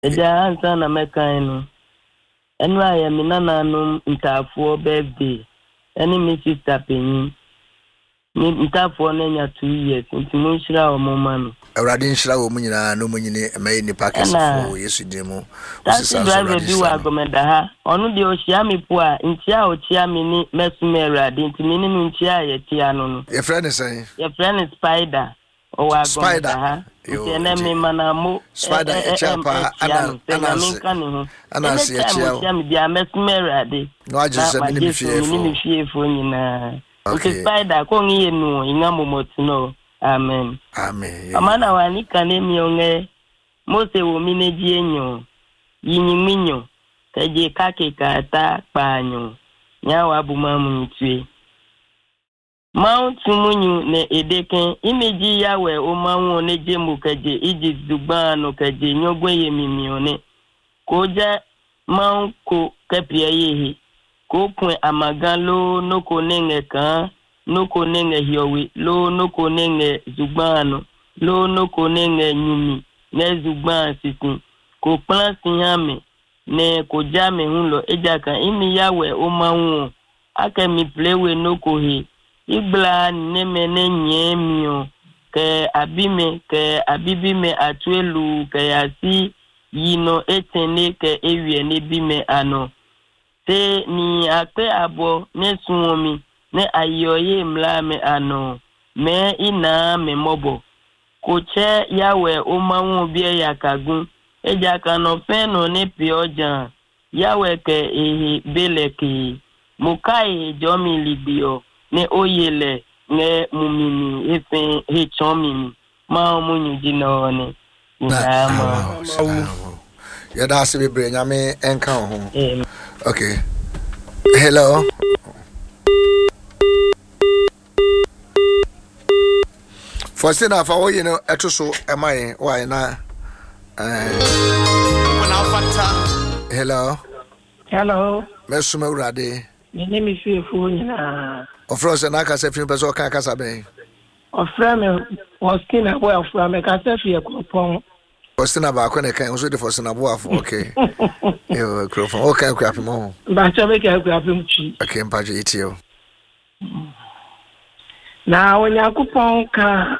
eja ansa na mekan no enu aye me nananum ntafo birthday eni me sister penyi ni ntafo na nya 2 years nti mo nshira o mo ma no awrade nshira wo munyina no munyine mai ni pakesfo yesu dimu taxi driver bi wa gomeda ha onu de o hia me po a ntia o chia me ni mesume awrade nti me ni ntia ye tia no no your friend is saying your friend is Spider o wa gomeda ha nti na me mana mo Spider chapa ana se chia me dia mesume awrade no ajise me ni fie fo nyina okay Spider ko ngi no inga momotino amen amana wani kanemi onge mose wo mineji enyo yinyiminyo kaje kake kata panyo nyawa bumamu ntue mount munyu ne edeken imeji yawe o mawo ne jemu kaje iji zubano kaje nyogwe yemimione koja mount ko kapia yehi ko pon amagalo noko nenge kan noko nenge hiyowi lo noko nenge zubano lo noko nenge nyumi ne zuban sitin ko plan sinyame ne ko jame hunlo ejaka imi yawe o mawo aka mi plewe noko he igla ne mene nyemio ke abibime atwelu ke asi yino etene ke ewie ne bime ano te ni akpe abo ne suomi ne ayoye mlame ano me ina me mobo koche yawe o mawo bie yakagun ejaka no feno ne pioja yawe ke beleki mukai jomi libio ne oyele ne mumini efe he chomini ma munyu jino ne ya da se bebre nyame enka ho okay hello Forsina fa wo yino etoso emai why na hello mesuma urade me name is Fiefo nyina ofro na ka se fin peso kan kasa ben ofra me Forsina boy ofra me ka se fie kopon Forsina ba ko ne kan so de Forsina bo afo okay yo krofon okay kwa pimo ba cha be ka kwa pimo chi okay mpaje itio na wonya kupon ka